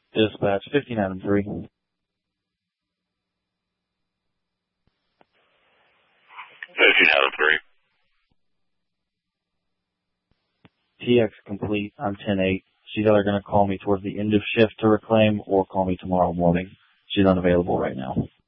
Dispatch 59-3. 59-3. TX complete. I'm 10-8. She's either going to call me towards the end of shift to reclaim or call me tomorrow morning. She's unavailable right now.